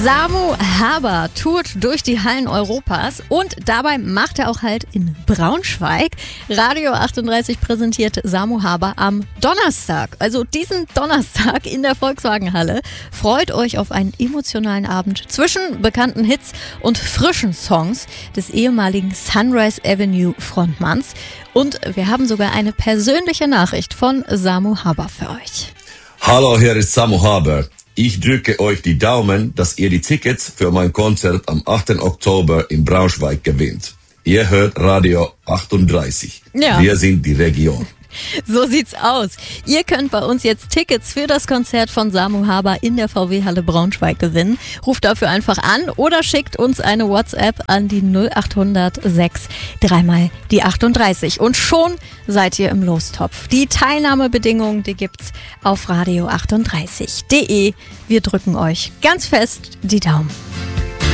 Samu Haber tourt durch die Hallen Europas und dabei macht er auch Halt in Braunschweig. Radio 38 präsentiert Samu Haber am Donnerstag, also diesen Donnerstag in der Volkswagenhalle. Freut euch auf einen emotionalen Abend zwischen bekannten Hits und frischen Songs des ehemaligen Sunrise Avenue Frontmanns. Und wir haben sogar eine persönliche Nachricht von Samu Haber für euch. Hallo, hier ist Samu Haber. Ich drücke euch die Daumen, dass ihr die Tickets für mein Konzert am 8. Oktober in Braunschweig gewinnt. Ihr hört Radio 38. Ja. Wir sind die Region. So sieht's aus. Ihr könnt bei uns jetzt Tickets für das Konzert von Samu Haber in der VW-Halle Braunschweig gewinnen. Ruft dafür einfach an oder schickt uns eine WhatsApp an die 0800 6 3 die 38. Und schon seid ihr im Lostopf. Die Teilnahmebedingungen, die gibt's auf radio38.de. Wir drücken euch ganz fest die Daumen.